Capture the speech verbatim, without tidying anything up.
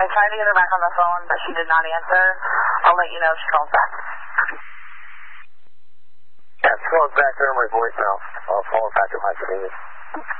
I tried to get her back on the phone, but she did not answer. I'll let you know if she calls back. Yeah, she calls back there on my voicemail. I'll call her back at my convenience.